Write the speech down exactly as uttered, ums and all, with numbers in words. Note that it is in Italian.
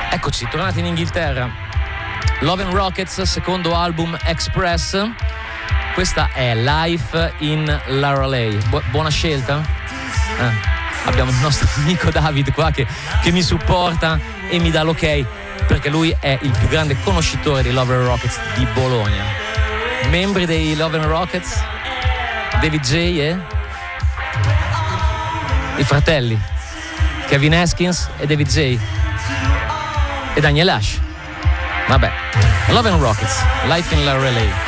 Eccoci, tornati in Inghilterra. Love and Rockets, secondo album Express. Questa è Life in Loreley. Bu- buona scelta? Eh, abbiamo il nostro amico David qua che, che mi supporta e mi dà l'ok, perché lui è il più grande conoscitore dei Love and Rockets di Bologna. Membri dei Love and Rockets, David J e i fratelli Kevin Haskins e David J e Daniel Ash. Vabbè, Love and Rockets, Life in Loreley.